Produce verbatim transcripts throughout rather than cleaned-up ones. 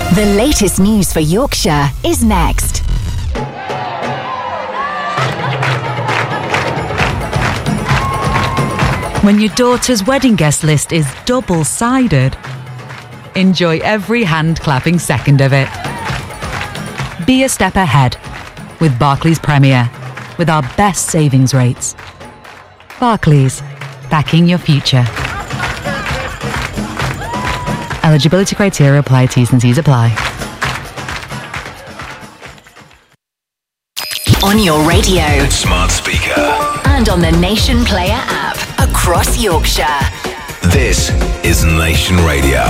The latest news for Yorkshire is next. When your daughter's wedding guest list is double-sided, enjoy every hand-clapping second of it. Be a step ahead with Barclays Premier, with our best savings rates. Barclays, backing your future. Eligibility criteria apply, T's and C's apply. On your radio, smart speaker, and on the Nation Player app across Yorkshire. This is Nation Radio.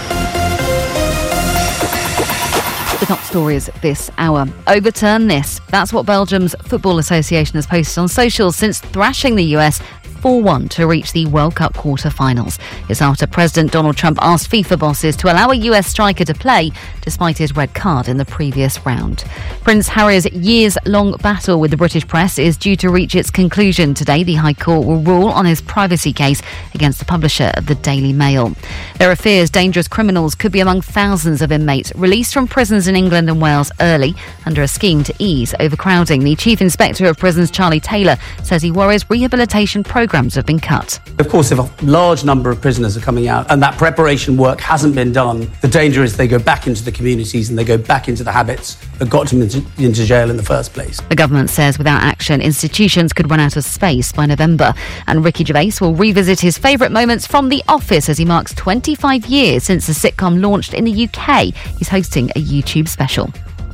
The top stories this hour. Overturn this. That's what Belgium's Football Association has posted on socials since thrashing the U S four one to reach the World Cup quarter-finals. It's after President Donald Trump asked FIFA bosses to allow a U S striker to play despite his red card in the previous round. Prince Harry's years-long battle with the British press is due to reach its conclusion today. The High Court will rule on his privacy case against the publisher of the Daily Mail. There are fears dangerous criminals could be among thousands of inmates released from prisons in England and Wales early under a scheme to ease overcrowding. The Chief Inspector of Prisons, Charlie Taylor, says he worries rehabilitation programmes have been cut. Of course, if a large number of prisoners are coming out and that preparation work hasn't been done, the danger is they go back into the communities and they go back into the habits that got them into, into jail in the first place. The government says without action, institutions could run out of space by November. And Ricky Gervais will revisit his favourite moments from The Office as he marks twenty-five years since the sitcom launched in the U K. He's hosting a YouTube special.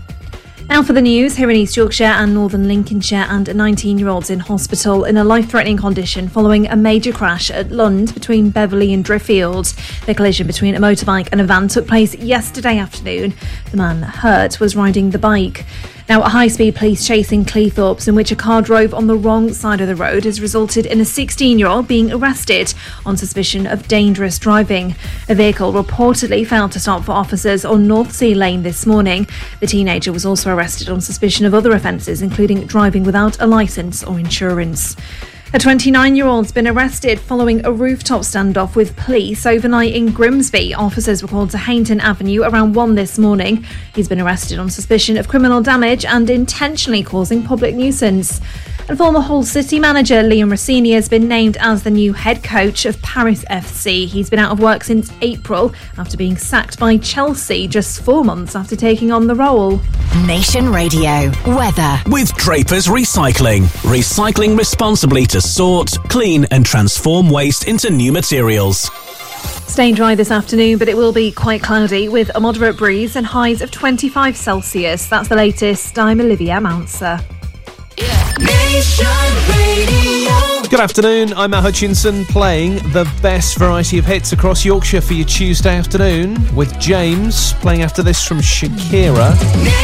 Now for the news, here in East Yorkshire and Northern Lincolnshire, and a nineteen-year-old's in hospital in a life-threatening condition following a major crash at Lund between Beverley and Driffield. The collision between a motorbike and a van took place yesterday afternoon. The man hurt was riding the bike. Now, a high-speed police chase in Cleethorpes in which a car drove on the wrong side of the road has resulted in a sixteen-year-old being arrested on suspicion of dangerous driving. A vehicle reportedly failed to stop for officers on North Sea Lane this morning. The teenager was also arrested on suspicion of other offences, including driving without a licence or insurance. A twenty-nine-year-old's been arrested following a rooftop standoff with police overnight in Grimsby. Officers were called to Hainton Avenue around one this morning. He's been arrested on suspicion of criminal damage and intentionally causing public nuisance. And former Hull City manager Liam Rossini has been named as the new head coach of Paris F C. He's been out of work since April after being sacked by Chelsea just four months after taking on the role. Nation Radio weather with Draper's Recycling. Recycling responsibly to sort, clean and transform waste into new materials. Staying dry this afternoon, but it will be quite cloudy with a moderate breeze and highs of twenty-five Celsius. That's the latest. I'm Olivia Mounser. Good afternoon, I'm Matt Hutchinson playing the best variety of hits across Yorkshire for your Tuesday afternoon with James playing after this from Shakira.